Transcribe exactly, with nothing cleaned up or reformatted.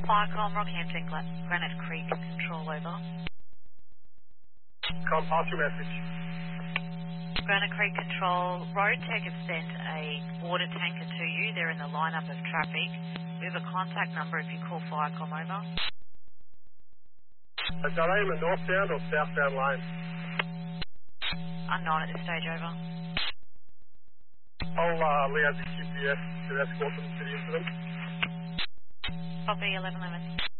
Firecom, Rockhampton, Gla- Granite Creek, control over. Com, pass your message. Granite Creek control, Road Tech have sent a water tanker to you. They're in the lineup of traffic. We have a contact number if you call Firecom over. Are they in the northbound or southbound lane? Unknown at this stage, over. I'll uh, liaise with Q P S to escort them to the incident. Copy eleven eleven.